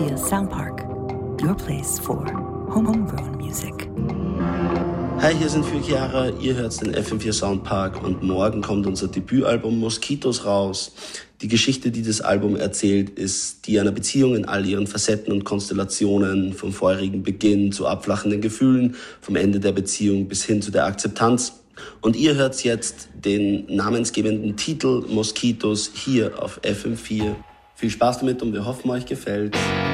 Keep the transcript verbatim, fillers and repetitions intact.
vier Soundpark, your place for homegrown music. Hi, hier sind vier Chiara, ihr hört den F M vier Soundpark und morgen kommt unser Debütalbum Moskitos raus. Die Geschichte, die das Album erzählt, ist die einer Beziehung in all ihren Facetten und Konstellationen, vom feurigen Beginn zu abflachenden Gefühlen, vom Ende der Beziehung bis hin zu der Akzeptanz. Und ihr hört jetzt den namensgebenden Titel Moskitos hier auf F M vier. Viel Spaß damit und wir hoffen, euch gefällt.